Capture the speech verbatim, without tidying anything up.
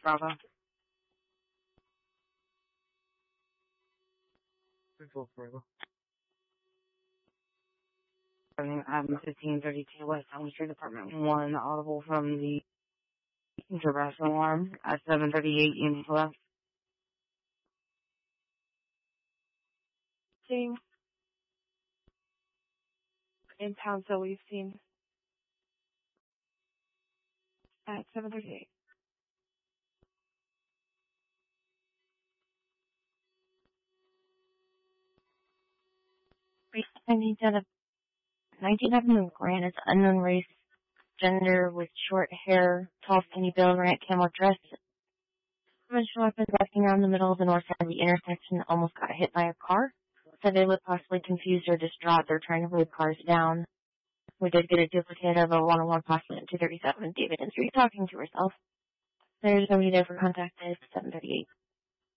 Bravo. I'm fifteen thirty-two West Elm Street, Apartment one, audible from the harassment alarm at seven thirty-eight units left. Seeing impound, so we've seen at seven thirty-eight. I need that a nineteen Avenue Grant is unknown race, gender with short hair, tall skinny build, ran camel dress. Conventional weapons walking around the middle of the north side of the intersection, almost got hit by a car. Said they look possibly confused or distraught. They're trying to move cars down. We did get a duplicate of a one-on-one possibly at two thirty-seven David and Street talking to herself. There's nobody there for contact at seven thirty-eight.